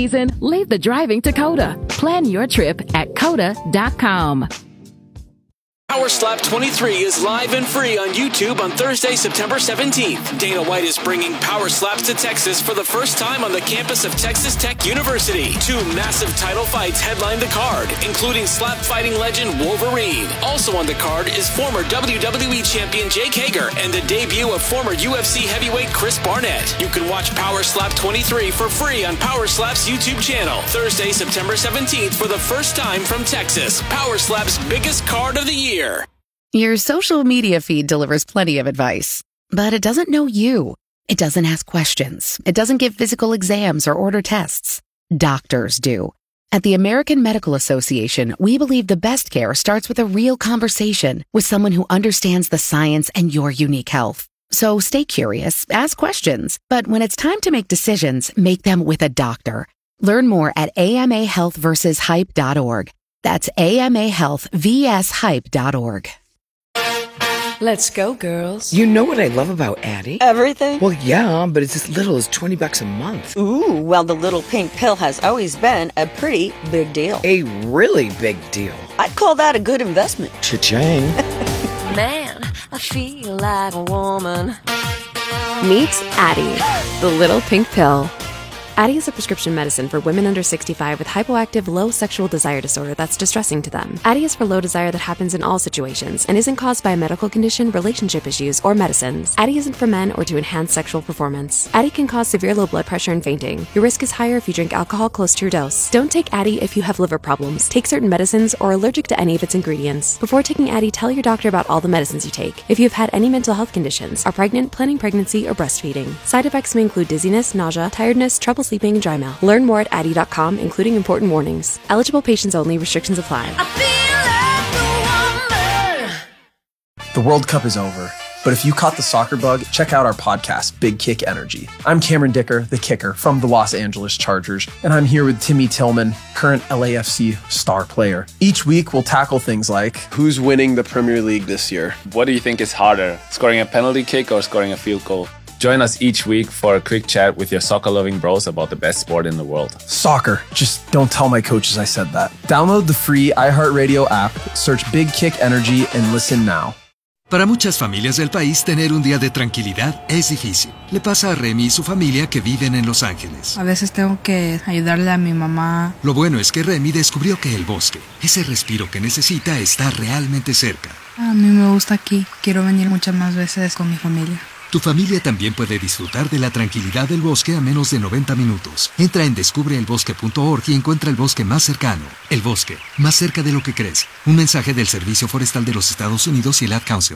season, leave the driving to COTA. Plan your trip at COTA.com. Power Slap 23 is live and free on YouTube on Thursday, September 17th. Dana White is bringing Power Slaps to Texas for the first time on the campus of Texas Tech University. 2 massive title fights headline the card, including slap fighting legend Wolverine. Also on the card is former WWE champion Jake Hager and the debut of former UFC heavyweight Chris Barnett. You can watch Power Slap 23 for free on Power Slap's YouTube channel. Thursday, September 17th for the first time from Texas. Power Slap's biggest card of the year. Your social media feed delivers plenty of advice, but it doesn't know you. It doesn't ask questions. It doesn't give physical exams or order tests. Doctors do. At the American Medical Association, we believe the best care starts with a real conversation with someone who understands the science and your unique health. So stay curious, ask questions, but when it's time to make decisions, make them with a doctor. Learn more at amahealthversushype.org. That's amahealthvshype.org. Let's go, girls. You know what I love about Addie? Everything? Well, yeah, but it's as little as $20 a month. Ooh, well, the little pink pill has always been a pretty big deal. A really big deal. I'd call that a good investment. Cha-ching. Man, I feel like a woman. Meet Addie, the little pink pill. Addie is a prescription medicine for women under 65 with hypoactive low sexual desire disorder that's distressing to them. Addie is for low desire that happens in all situations and isn't caused by a medical condition, relationship issues, or medicines. Addie isn't for men or to enhance sexual performance. Addie can cause severe low blood pressure and fainting. Your risk is higher if you drink alcohol close to your dose. Don't take Addie if you have liver problems, take certain medicines, or are allergic to any of its ingredients. Before taking Addie, tell your doctor about all the medicines you take. If you have had any mental health conditions, are pregnant, planning pregnancy, or breastfeeding. Side effects may include dizziness, nausea, tiredness, trouble sleeping, and dry mouth. Learn more at Addie.com, including important warnings. Eligible patients only. Restrictions apply. The World Cup is over, but if you caught the soccer bug, check out our podcast, Big Kick Energy. I'm Cameron Dicker, the kicker from the Los Angeles Chargers, and I'm here with Timmy Tillman, current LAFC star player. Each week, we'll tackle things like, who's winning the Premier League this year? What do you think is harder, scoring a penalty kick or scoring a field goal? Join us each week for a quick chat with your soccer-loving bros about the best sport in the world. Soccer. Just don't tell my coaches I said that. Download the free iHeartRadio app, search Big Kick Energy, and listen now. Para muchas familias del país, tener un día de tranquilidad es difícil. Le pasa a Remy y su familia que viven en Los Ángeles. A veces tengo que ayudarle a mi mamá. Lo bueno es que Remy descubrió que el bosque, ese respiro que necesita, está realmente cerca. A mí me gusta aquí. Quiero venir muchas más veces con mi familia. Tu familia también puede disfrutar de la tranquilidad del bosque a menos de 90 minutos. Entra en descubreelbosque.org y encuentra el bosque más cercano. El bosque, más cerca de lo que crees. Un mensaje del Servicio Forestal de los Estados Unidos y el Ad Council.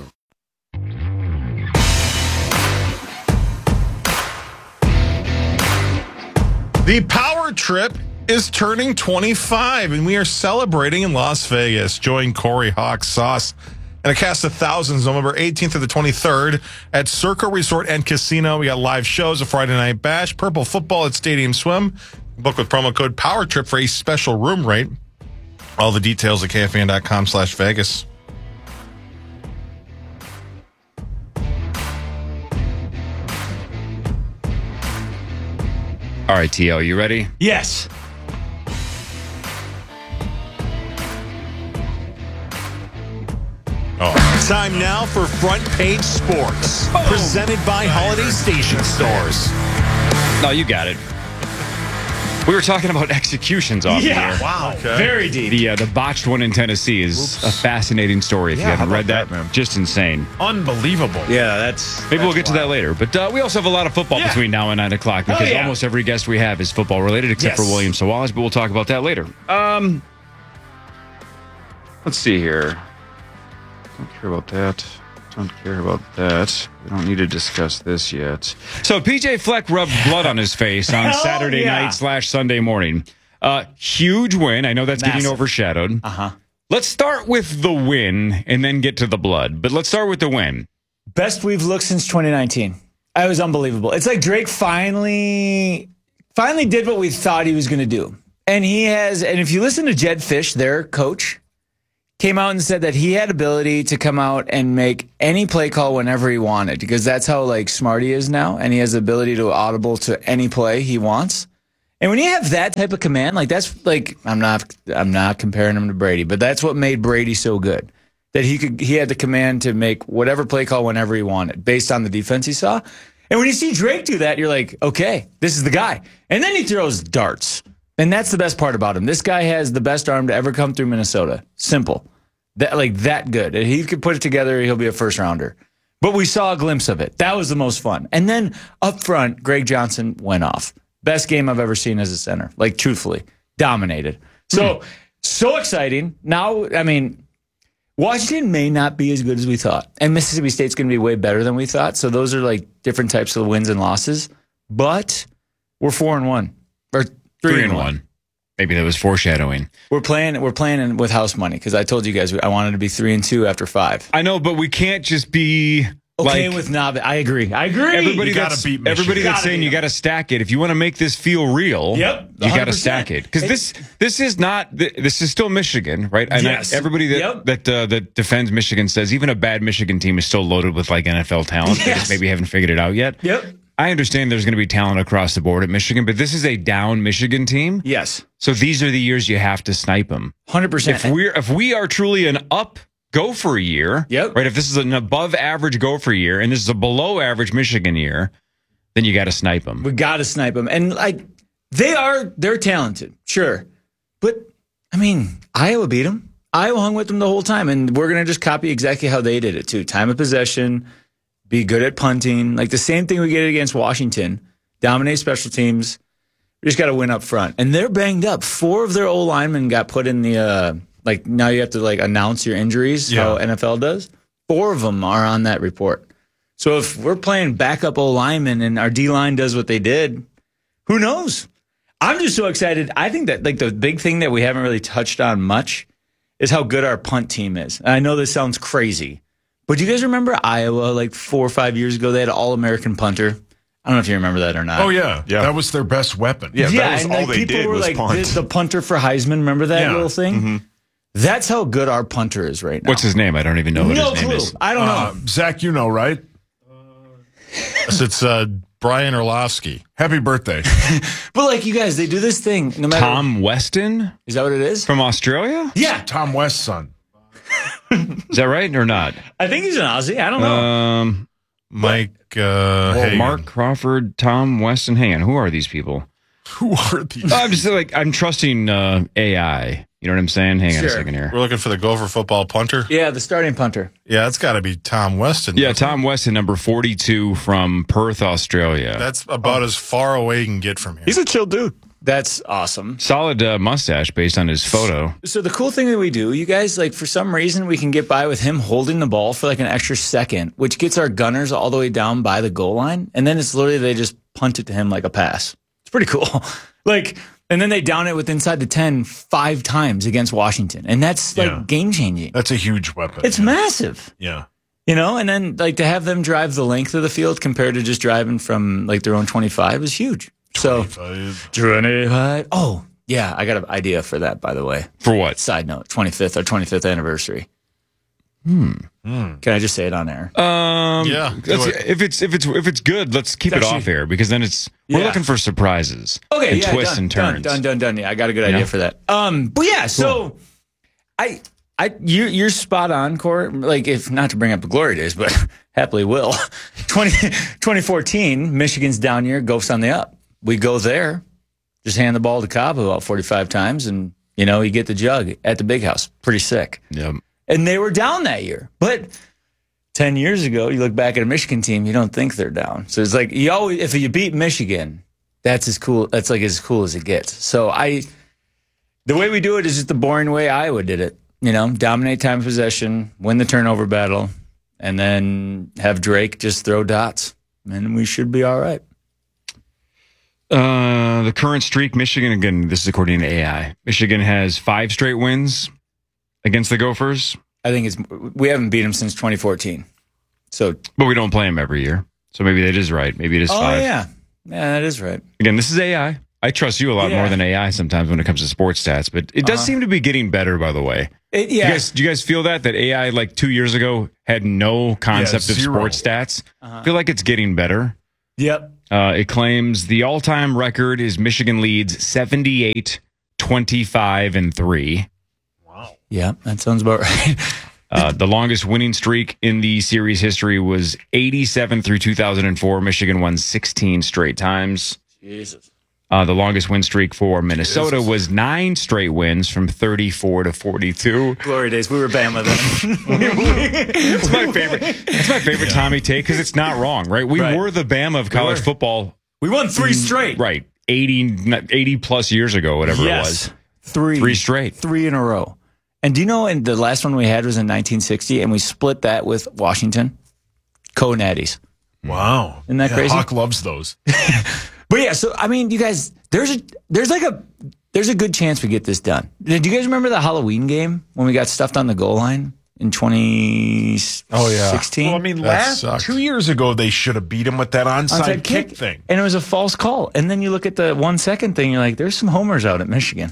The Power Trip is turning 25, and we are celebrating in Las Vegas. Join Corey Hawk Sauce and a cast of thousands November 18th to the 23rd at Circa Resort and Casino. We got live shows, a Friday Night Bash, Purple Football at Stadium Swim. Book with promo code POWERTRIP for a special room rate. All the details at KFAN.com/Vegas. All right, T.O., you ready? Yes. Time now for Front Page Sports, presented by Holiday Station Stores. No, you got it. We were talking about executions off here. Wow. Okay. Very deep. The botched one in Tennessee is a fascinating story. If you haven't read that, man. Just insane. Unbelievable. Yeah, maybe we'll get to that later. But we also have a lot of football between now and 9 o'clock because almost every guest we have is football related except for William Sawalas, but we'll talk about that later. Let's see here. Don't care about that. Don't care about that. We don't need to discuss this yet. So PJ Fleck rubbed blood on his face on Saturday night / Sunday morning. Huge win. I know that's getting overshadowed. Let's start with the win and then get to the blood. But let's start with the win. Best we've looked since 2019. It was unbelievable. It's like Drake finally did what we thought he was going to do. And he has, and if you listen to Jed Fish, their coach, came out and said that he had ability to come out and make any play call whenever he wanted because that's how smart he is now, and he has the ability to audible to any play he wants. And when you have that type of command, like that's like I'm not comparing him to Brady, but that's what made Brady so good. That he had the command to make whatever play call whenever he wanted, based on the defense he saw. And when you see Drake do that, you're like, okay, this is the guy. And then he throws darts. And that's the best part about him. This guy has the best arm to ever come through Minnesota. Simple. That good. If he could put it together, he'll be a first rounder. But we saw a glimpse of it. That was the most fun. And then up front, Greg Johnson went off. Best game I've ever seen as a center. Like, truthfully. Dominated. So exciting. Now, I mean, Washington may not be as good as we thought. And Mississippi State's going to be way better than we thought. So those are like different types of wins and losses. But we're 4-1. Or 3-1. Maybe that was foreshadowing. We're playing with house money because I told you guys I wanted to be 3-2 after 5. I know, but we can't just be okay with Navin. I agree. Everybody that's saying you got to stack it. If you want to make this feel real, you got to stack it because this is still Michigan, right? And yes. Everybody that defends Michigan says even a bad Michigan team is still loaded with like NFL talent. Yes. They just maybe haven't figured it out yet. Yep. I understand there's going to be talent across the board at Michigan, but this is a down Michigan team. Yes. So these are the years you have to snipe them. 100%. If we are truly an up Gopher year, right? If this is an above average Gopher year and this is a below average Michigan year, then you got to snipe them. We got to snipe them, and like they're talented, sure, but I mean Iowa beat them. Iowa hung with them the whole time, and we're gonna just copy exactly how they did it too. Time of possession. Be good at punting. Like the same thing we get against Washington. Dominate special teams. We just got to win up front. And they're banged up. 4 of their O-linemen got put in the, now you have to announce your injuries, how NFL does. 4 of them are on that report. So if we're playing backup O-linemen and our D-line does what they did, who knows? I'm just so excited. I think that the big thing that we haven't really touched on much is how good our punt team is. And I know this sounds crazy. But do you guys remember Iowa 4 or 5 years ago? They had an All-American punter. I don't know if you remember that or not. Oh, yeah. That was their best weapon. Yeah, that was all they did was punt. The punter for Heisman, remember that little thing? Mm-hmm. That's how good our punter is right now. What's his name? I don't even know what his name is. I don't know. Zach, you know, right? It's Brian Orlovsky. Happy birthday. But you guys, they do this thing. No matter Tom Weston? Is that what it is? From Australia? Yeah. Tom West's son. Is that right or not? I think he's an Aussie. I don't know. Mike Mark Crawford, Tom Weston. Hang on. Who are these people? Who are these? I'm just I'm trusting AI. You know what I'm saying? Hang on a second here. We're looking for the Gopher football punter. Yeah, the starting punter. Yeah, it's got to be Tom Weston. Yeah, Tom Weston, number 42 from Perth, Australia. That's about as far away you can get from here. He's a chill dude. That's awesome. Solid mustache based on his photo. So the cool thing that we do, you guys, for some reason, we can get by with him holding the ball for an extra second, which gets our gunners all the way down by the goal line. And then it's literally they just punt it to him like a pass. It's pretty cool. And then they down it with inside the 10 5 times against Washington. And that's game changing. That's a huge weapon. It's massive. Yeah. And then to have them drive the length of the field compared to just driving from their own 25 is huge. 25. Oh, yeah. I got an idea for that, by the way. For what? Side note, our 25th anniversary. Can I just say it on air? Yeah. If it's good, let's keep it off air because then we're looking for surprises. Okay, and twists and turns. Done. Yeah, I got a good idea for that. But yeah, so you're spot on, Court. If not to bring up the glory days, but happily will. 2014, Michigan's down year, Goph's on the up. We go there, just hand the ball to Cobb about 45 times, and you get the jug at the big house. Pretty sick. Yep. And they were down that year. But 10 years ago, you look back at a Michigan team, you don't think they're down. So it's if you beat Michigan, that's as cool. That's as cool as it gets. So the way we do it is just the boring way Iowa did it. Dominate time of possession, win the turnover battle, and then have Drake just throw dots. And we should be all right. The current streak, Michigan, again, this is according to AI. Michigan has 5 straight wins against the Gophers. I think we haven't beat them since 2014. But we don't play them every year. So maybe that is right. Maybe it is 5. Oh, yeah. Yeah, that is right. Again, this is AI. I trust you a lot more than AI sometimes when it comes to sports stats, but it does seem to be getting better, by the way. Do you guys feel that AI 2 years ago had no concept of sports stats? I feel like it's getting better. Yep. It claims the all-time record is Michigan leads 78, 25, and 3. Wow. Yeah, that sounds about right. The longest winning streak in the series history was 87 through 2004. Michigan won 16 straight times. Jesus. The longest win streak for Minnesota was 9 straight wins from 34 to 42. Glory days. We were Bama then. It's my favorite. It's my favorite Tommy take because it's not wrong, right? We were the Bama of college football. We won 3 straight. Right. 80 plus years ago, whatever it was. 3 straight. 3 in a row. And do you know, and the last one we had was in 1960, and we split that with Washington. Co-natties. Wow. Isn't that crazy? Hawk loves those. But yeah, so I mean, you guys, there's a good chance we get this done. Do you guys remember the Halloween game when we got stuffed on the goal line in 2016? Oh yeah. Well, I mean, 2 years ago they should have beat him with that onside kick thing, and it was a false call. And then you look at the 1 second thing, you're like, there's some homers out at Michigan.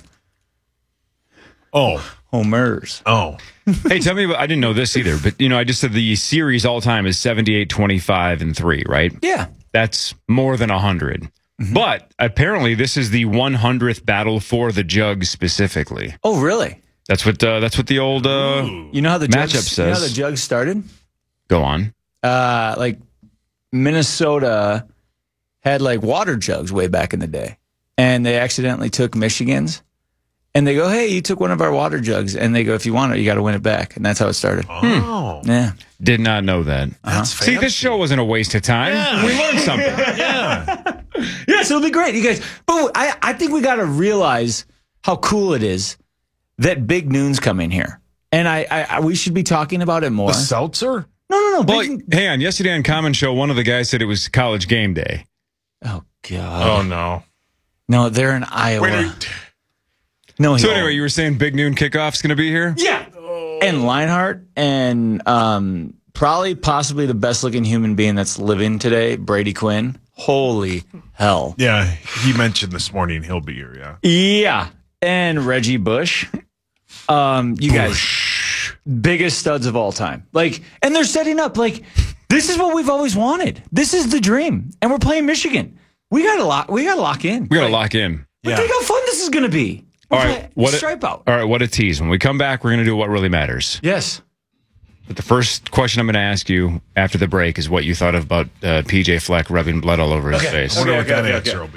Oh, homers. Oh. Hey, tell me about, I didn't know this either, but I just said the series all time is 78, 25, and 3, right? Yeah. That's more than 100. Mm-hmm. But apparently this is the 100th battle for the Jug specifically. Oh, really? That's what the old you know how the matchup Jugs, says. You know how the Jug started? Go on. Like Minnesota had like water jugs way back in the day, and they accidentally took Michigan's. And they go, hey, you took one of our water jugs. And they go, if you want it, you got to win it back. And that's how it started. Oh. Yeah. Did not know that. That's See, this show wasn't a waste of time. Yeah. We learned something. Yeah. Yes, it'll be great. You guys, but I think we got to realize how cool it is that Big Noon's coming here. And we should be talking about it more. The seltzer? No. Well, hang on. Yesterday on Common Show, one of the guys said it was college game day. Oh, God. Oh, no. No, they're in Iowa. No. So anyway, you were saying Big Noon kickoff's going to be here? Yeah. And Leinart and possibly the best looking human being that's living today, Brady Quinn. Holy hell. Yeah, he mentioned this morning he'll be here, yeah. Yeah. And Reggie Bush. You guys, biggest studs of all time. And they're setting up, this is what we've always wanted. This is the dream. And we're playing Michigan. We got to lock in. We got to lock in. But think how fun this is going to be. All right, what a tease. When we come back, we're going to do what really matters. Yes. But the first question I'm going to ask you after the break is what you thought about PJ Fleck rubbing blood all over his face. I wonder what that answer will be.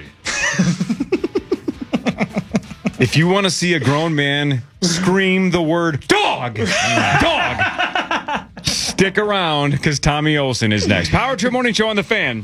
If you want to see a grown man scream the word dog, stick around because Tommy Olson is next. Power Trip Morning Show on the Fan.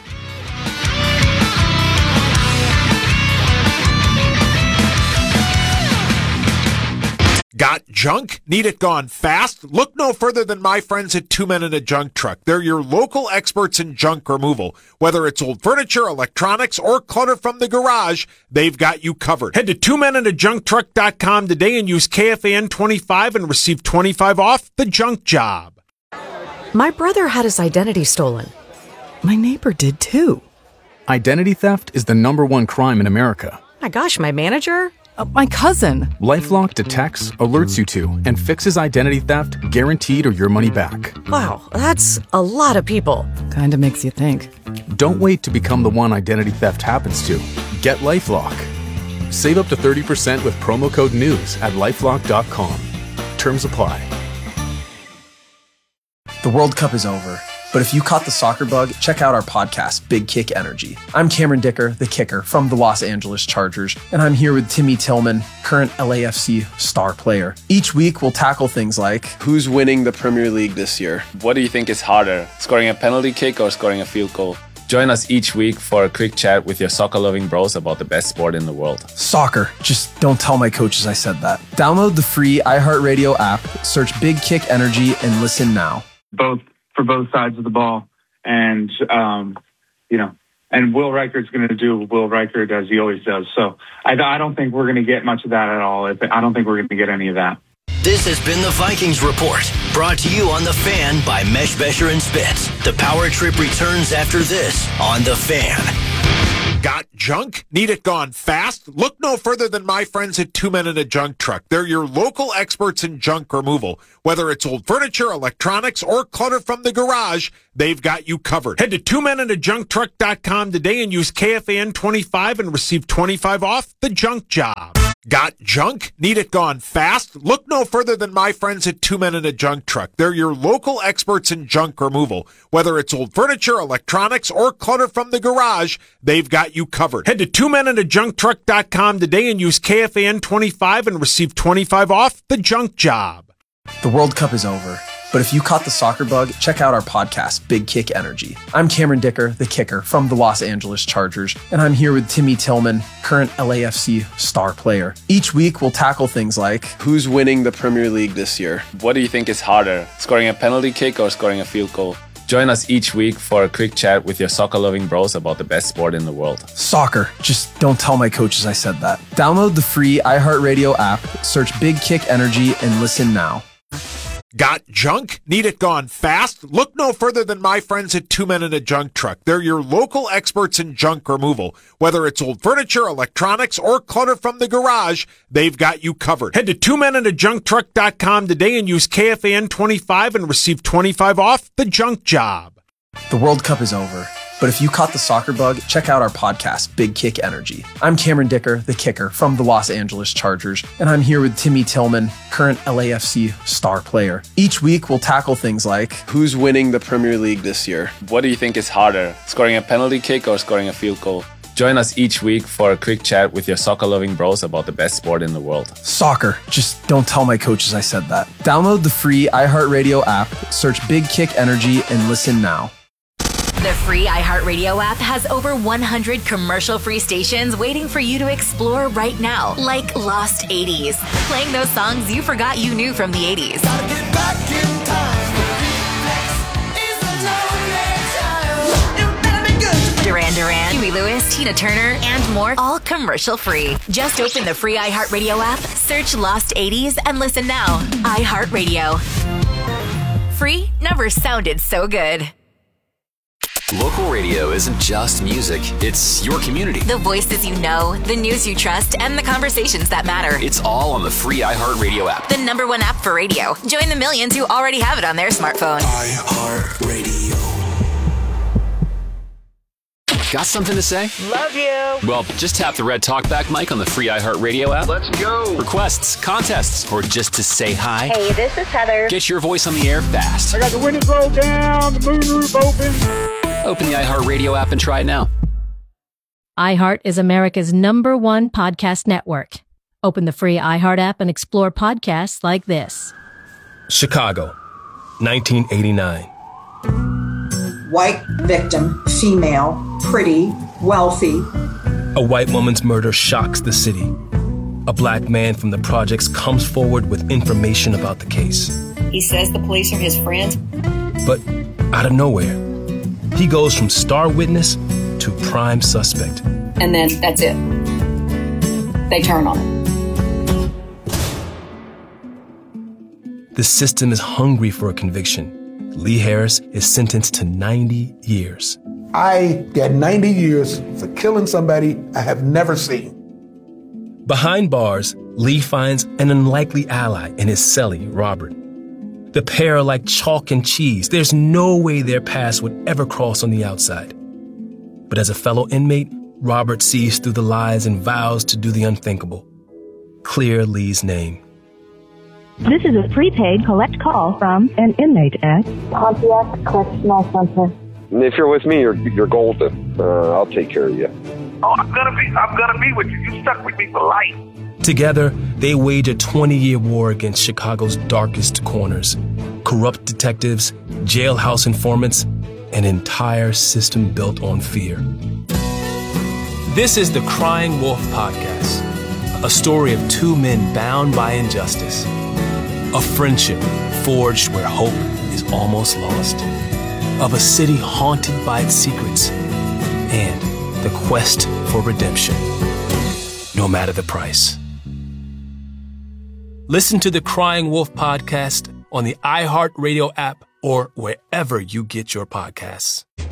Got junk? Need it gone fast? Look no further than my friends at Two Men and a Junk Truck. They're your local experts in junk removal. Whether it's old furniture, electronics, or clutter from the garage, they've got you covered. Head to twomenandajuncktruck.com today and use KFAN25 and receive 25 off the junk job. My brother had his identity stolen. My neighbor did too. Identity theft is the #1 crime in America. My gosh, my manager? My cousin. LifeLock detects, alerts you to, and fixes identity theft guaranteed or your money back. Wow, that's a lot of people. Kinda makes you think. Don't wait to become the one identity theft happens to. Get LifeLock. Save up to 30% with promo code NEWS at LifeLock.com. Terms apply. The World Cup is over, but if you caught the soccer bug, check out our podcast, Big Kick Energy. I'm Cameron Dicker, the kicker from the Los Angeles Chargers, and I'm here with Timmy Tillman, current LAFC star player. Each week, we'll tackle things like, who's winning the Premier League this year? What do you think is harder, scoring a penalty kick or scoring a field goal? Join us each week for a quick chat with your soccer-loving bros about the best sport in the world. Soccer. Just don't tell my coaches I said that. Download the free iHeartRadio app, search Big Kick Energy, and listen now. For both sides of the ball, and and Will Reichard's going to do Will Reichard as he always does. So I don't think we're going to get much of that at all. I don't think we're going to get any of that. This has been the Vikings Report, brought to you on The Fan by Meshbesher and Spitz. The Power Trip returns after this on The Fan. Got junk? Need it gone fast? Look no further than my friends at Two Men in a Junk Truck. They're your local experts in junk removal. Whether it's old furniture, electronics, or clutter from the garage, they've got you covered. Head to twomeninajunktruck.com today and use KFAN25 and receive 25 off the junk job. Got junk? Need it gone fast? Look no further than my friends at Two Men in a Junk Truck. They're your local experts in junk removal. Whether it's old furniture, electronics, or clutter from the garage, they've got you covered. Head to twomeninajunktruck.com today and use KFAN25 and receive 25 off the junk job. The World Cup is over, but if you caught the soccer bug, check out our podcast, Big Kick Energy. I'm Cameron Dicker, the kicker from the Los Angeles Chargers, and I'm here with Timmy Tillman, current LAFC star player. Each week, we'll tackle things like, who's winning the Premier League this year? What do you think is harder, scoring a penalty kick or scoring a field goal? Join us each week for a quick chat with your soccer-loving bros about the best sport in the world. Soccer. Just don't tell my coaches I said that. Download the free iHeartRadio app, search Big Kick Energy, and listen now. Got junk? Need it gone fast? Look no further than my friends at Two Men in a Junk Truck. They're your local experts in junk removal. Whether it's old furniture, electronics, or clutter from the garage, they've got you covered. Head to twomeninajunktruck.com today and use KFAN25 and receive 25 off the junk job. The World Cup is over, but if you caught the soccer bug, check out our podcast, Big Kick Energy. I'm Cameron Dicker, the kicker from the Los Angeles Chargers, and I'm here with Timmy Tillman, current LAFC star player. Each week, we'll tackle things like, who's winning the Premier League this year? What do you think is harder, scoring a penalty kick or scoring a field goal? Join us each week for a quick chat with your soccer-loving bros about the best sport in the world. Soccer. Just don't tell my coaches I said that. Download the free iHeartRadio app, search Big Kick Energy, and listen now. The free iHeartRadio app has over 100 commercial-free stations waiting for you to explore right now, like Lost 80s, playing those songs you forgot you knew from the 80s. Gotta get back in time. Duran Duran, Huey Lewis, Tina Turner, and more, all commercial-free. Just open the free iHeartRadio app, search Lost 80s, and listen now. iHeartRadio. Free never sounded so good. Local radio isn't just music, it's your community. The voices you know, the news you trust, and the conversations that matter. It's all on the free iHeartRadio app. The #1 app for radio. Join the millions who already have it on their smartphone. iHeartRadio. Got something to say? Love you. Well, just tap the red talkback mic on the free iHeartRadio app. Let's go. Requests, contests, or just to say hi. Hey, this is Heather. Get your voice on the air fast. I got the windows rolled down, the moonroof open. Open the iHeartRadio app and try it now. iHeart is America's #1 podcast network. Open the free iHeart app and explore podcasts like this. Chicago, 1989. White victim, female, pretty, wealthy. A white woman's murder shocks the city. A black man from the projects comes forward with information about the case. He says the police are his friends. But out of nowhere, he goes from star witness to prime suspect. And then that's it. They turn on him. The system is hungry for a conviction. Lee Harris is sentenced to 90 years. I got 90 years for killing somebody I have never seen. Behind bars, Lee finds an unlikely ally in his cellie, Robert. The pair are like chalk and cheese. There's no way their paths would ever cross on the outside. But as a fellow inmate, Robert sees through the lies and vows to do the unthinkable. Clear Lee's name. This is a prepaid collect call from an inmate at Pontiac Correctional Center. If you're with me, you're golden. I'll take care of you. Oh, I'm gonna be with you. You stuck with me for life. Together, they wage a 20-year war against Chicago's darkest corners. Corrupt detectives, jailhouse informants, an entire system built on fear. This is the Crying Wolf Podcast, a story of two men bound by injustice. A friendship forged where hope is almost lost. Of a city haunted by its secrets. And the quest for redemption, no matter the price. Listen to the Crying Wolf Podcast on the iHeartRadio app or wherever you get your podcasts.